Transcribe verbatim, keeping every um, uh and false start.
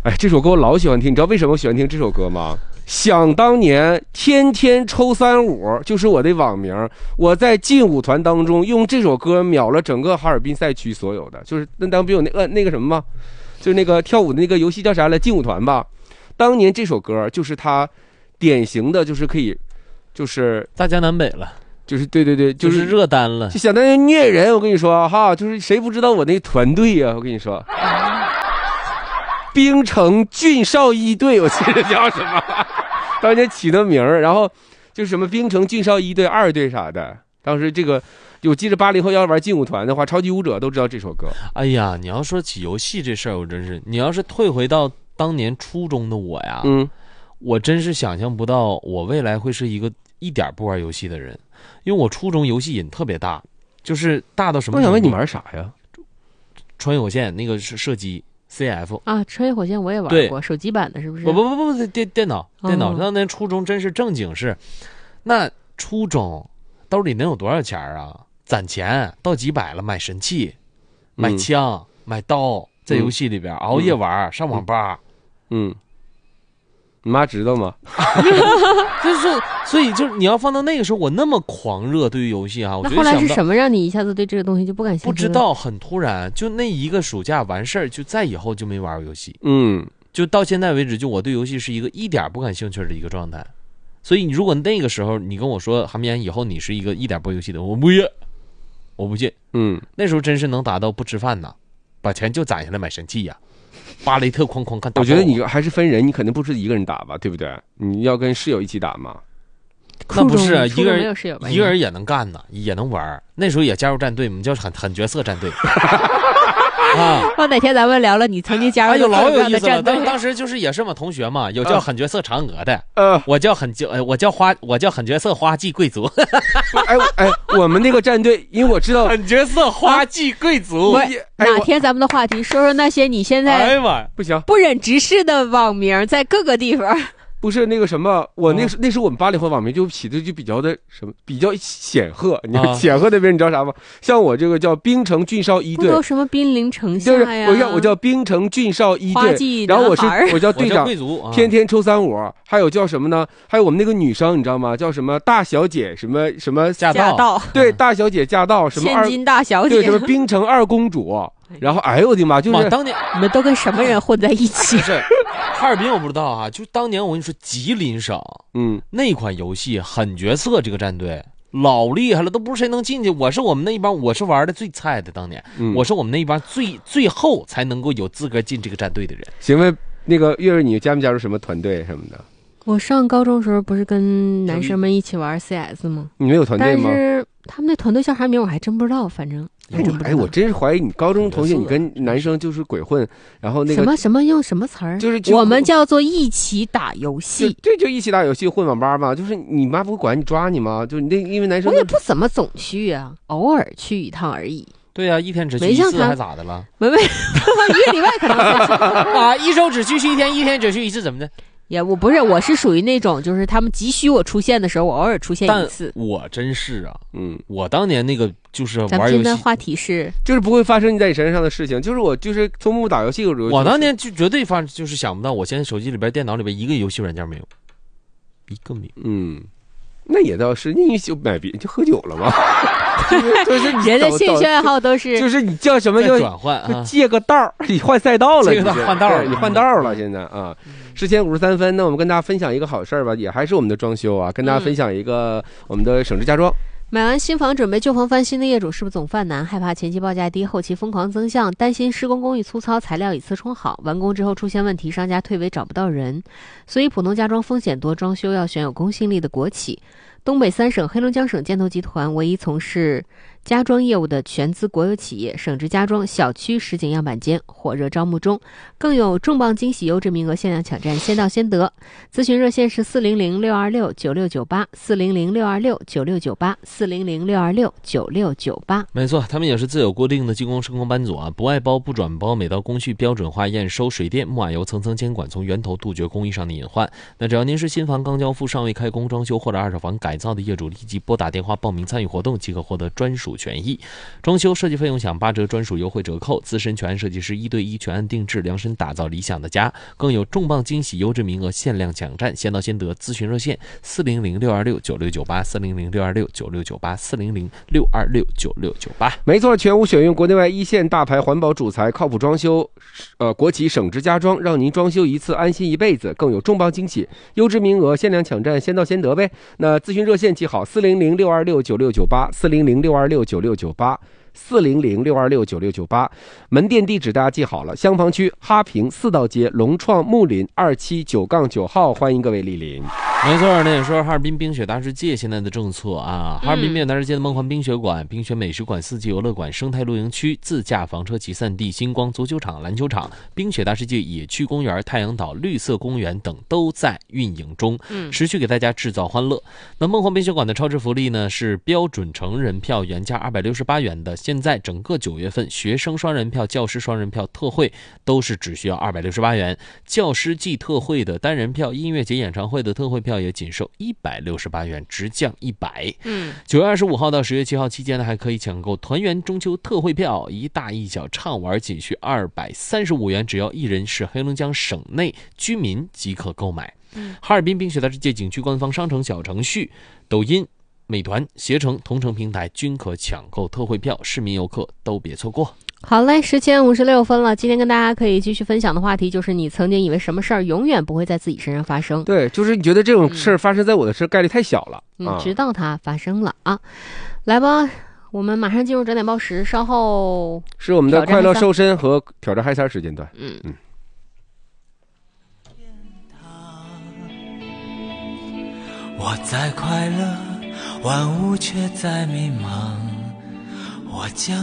哎，这首歌我老喜欢听，你知道为什么我喜欢听这首歌吗？想当年天天抽三五就是我的网名，我在劲舞团当中用这首歌秒了整个哈尔滨赛区所有的，就是那当不有那个那个什么吗？就是那个跳舞的那个游戏叫啥来？劲舞团吧。当年这首歌就是他典型的，就是可以，就是大江南北了， 就是对对对， 就是热单了， 就相当于虐人。我跟你说哈，就是谁不知道我那团队呀、啊？我跟你说。冰城俊少一队，我记得叫什么，当年起的名儿，然后就是什么冰城俊少一队、二队啥的。当时这个，我记得八零后要玩劲舞团的话，超级舞者都知道这首歌。 哎呀，你要说起游戏这事儿，我真是，你要是退回到当年初中的我呀， 嗯， 我真是想象不到我未来会是一个一点不玩游戏的人，因为我初中游戏瘾特别大，就是大到什么？ 我想问你玩啥呀？ 穿越火线那个是射击。C F 啊，穿越火线我也玩过，手机版的是不是？ 不不不不，电电脑电脑。当年初中真是正经是，那初中兜里能有多少钱啊？攒钱到几百了，买神器，买枪，嗯、买刀，在游戏里边、嗯、熬夜玩，上网吧。 嗯，你妈知道吗？ 就是，所以就是你要放到那个时候，我那么狂热对于游戏啊，我觉得那后来是什么让你一下子对这个东西就不感兴趣了？ 不知道，很突然，就那一个暑假完事儿，就再以后就没玩过游戏。 嗯， 就到现在为止，就我对游戏是一个一点不感兴趣的一个状态。所以，如果那个时候你跟我说，韩绵以后你是一个一点不玩游戏的，我不信，我不信。 嗯， 那时候真是能达到不吃饭呐，把钱就攒下来买神器呀。巴雷特哐哐看， 我觉得你还是分人，你肯定不是一个人打吧，对不对？你要跟室友一起打嘛。 那不是一个人， 一个人也能干呢，也能玩。那时候也加入战队，我们叫狠狠角色战队。啊！ 哦，哪天咱们聊了你曾经加入的老有意思了。当当时就是也是嘛同学嘛，有叫狠角色嫦娥的， 呃， 我叫狠角，我叫花，我叫狠角色花季贵族。 哎哎，我们那个战队，因为我知道狠角色花季贵族。 啊哪天咱们的话题说说那些你现在哎呀不行不忍直视的网名，在各个地方。 不是那个什么，我那是、哦、那是我们八零后网名就起的就比较的什么，比较显赫。你看显赫那边你知道啥吗？像我这个叫冰城俊少一队， 不都什么兵临城下呀？ 就是我叫我叫冰城俊少一队，然后我是我叫队长， 贵族、啊， 天天抽三五。还有叫什么呢？还有我们那个女生你知道吗？叫什么大小姐什么什么驾到？ 到对，大小姐驾到什么二千金大小姐， 对，什么冰城二公主。然后哎呦我的妈，就是当年你们都跟什么人混在一起？ 是哈尔滨我不知道啊，就当年我跟你说吉林省， 嗯， 那款游戏狠角色这个战队老厉害了，都不是谁能进去。我是我们那一帮，我是玩的最菜的，当年、嗯、我是我们那一帮最最后才能够有资格进这个战队的人。 请问那个月月你加没加入什么团队什么的？ 我上高中时候不是跟男生们一起玩 C S 吗？ 你们有团队吗？ 但是他们那团队叫啥名我还真不知道，反正哎，我真是怀疑你高中同学你跟男生就是鬼混，然后那个什么什么用什么词儿？ 就是我们叫做一起打游戏， 对，就一起打游戏混网吧嘛。就是你妈不管你抓你吗？就你那因为男生我也不怎么总去啊，偶尔去一趟而已。 对呀、啊，一天只去一次还咋的了？ 没没，一个礼拜可能啊，一周只去去一天，一天只去一次，怎么的？ 也我不是，我是属于那种，就是他们急需我出现的时候，我偶尔出现一次。 但我真是啊， 嗯， 我当年那个就是玩游戏， 咱们今天话题是， 就是不会发生在你身上的事情，就是我就是从木打游戏，我我当年就绝对发，就是想不到，我现在手机里边、电脑里边一个游戏软件没有，一个没有。 嗯，那也倒是，你就买别就喝酒了吗？就是人的兴趣爱好都是， 就是你叫什么叫转换啊？ 借个道你换赛道了， 借个道换道了， 你换道了，现在啊，十点五十三分，那我们跟大家分享一个好事儿吧，也还是我们的装修啊，跟大家分享一个我们的省值家装。 买完新房准备旧房翻新的业主是不是总犯难，害怕前期报价低，后期疯狂增项，担心施工工艺粗糙，材料以次充好，完工之后出现问题，商家退尾找不到人。所以普通家装风险多，装修要选有公信力的国企。东北三省黑龙江省建投集团唯一从事家装业务的全资国有企业，省值家装小区实景样板间火热招募中，更有重磅惊喜优质名额限量抢占，先到先得。咨询热线是四零零六二六九六九八，四零零六二六九六九八，四零零六二六九六九八。 没错，他们也是自有固定的技工施工班组啊，不外包不转包，每道工序标准化验收，水电木瓦油层层监管，从源头杜绝工艺上的隐患。那只要您是新房刚交付、尚未开工装修或者二手房改造的业主，立即拨打电话报名参与活动，即可获得专属属权益。装修设计费用享八折专属优惠折扣，资深全案设计师一对一全案定制，量身打造理想的家，更有重磅惊喜优质名额限量抢占，先到先得。咨询热线四零零六二六九六九八四零零六二六九六九八四零零六二六九六九八。 没错，全屋选用国内外一线大牌环保主材，靠谱装修，呃，国企省直家装，让您装修一次安心一辈子，更有重磅惊喜，优质名额限量抢占，先到先得呗。那咨询热线记好，四零零六二六九六九八四零零六二六九六九八四零零六二六九六九八，门店地址大家记好了，香坊区哈平四道街龙创木林二七九杠九号，欢迎各位莅临。 没错，那也说哈尔滨冰雪大世界现在的政策啊，哈尔滨冰雪大世界的梦幻冰雪馆、冰雪美食馆、四季游乐馆、生态露营区、自驾房车集散地、星光足球场、篮球场、冰雪大世界野区公园、太阳岛绿色公园等都在运营中，持续给大家制造欢乐。那梦幻冰雪馆的超值福利呢，是标准成人票原价二百六十八元的，现在整个九月份学生双人票、教师双人票特惠都是只需要二百六十八元，教师季特惠的单人票、音乐节演唱会的特惠票也仅售一百六十八元，直降一百。嗯，九月二十五号到十月七号期间呢，还可以抢购团圆中秋特惠票，一大一小畅玩仅需二百三十五元，只要一人是黑龙江省内居民即可购买。嗯，哈尔滨冰雪大世界景区官方商城小程序、抖音、美团、携程同城平台均可抢购特惠票，市民游客都别错过。 好嘞，十点五十六分了。今天跟大家可以继续分享的话题就是，你曾经以为什么事儿永远不会在自己身上发生？ 对，就是你觉得这种事儿发生在我的事概率太小了， 嗯，啊、直到它发生了啊！来吧，我们马上进入整点报时，稍后是我们的快乐瘦身和挑战嗨三时间段。嗯嗯。 我在快乐，万物却在迷茫。我将